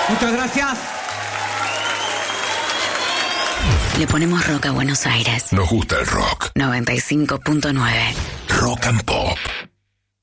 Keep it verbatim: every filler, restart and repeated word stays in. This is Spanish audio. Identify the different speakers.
Speaker 1: Muchas gracias.
Speaker 2: Le ponemos rock a Buenos Aires.
Speaker 3: Nos gusta el rock.
Speaker 2: noventa y cinco punto nueve.
Speaker 3: Rock and Pop.